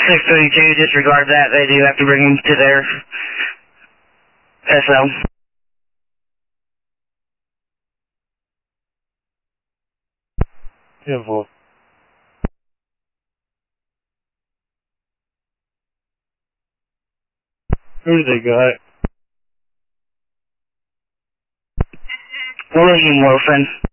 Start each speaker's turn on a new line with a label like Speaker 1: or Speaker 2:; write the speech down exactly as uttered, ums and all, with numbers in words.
Speaker 1: six thirty-two, disregard that. They do have to bring him to their S L.
Speaker 2: ten four. Who do they got?
Speaker 1: William Wilson.